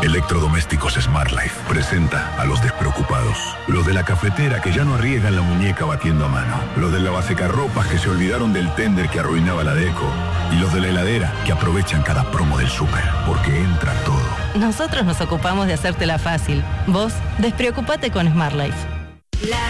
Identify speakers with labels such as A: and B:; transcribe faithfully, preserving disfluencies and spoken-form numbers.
A: Electrodomésticos Smart Life presenta a los despreocupados. Los de la cafetera que ya no arriesgan la muñeca batiendo a mano. Los del lavasecarropas que se olvidaron del tender que arruinaba la deco. Y los de la heladera que aprovechan cada promo del súper. Porque entra todo.
B: Nosotros nos ocupamos de hacértela fácil. Vos, despreocupate con Smart Life.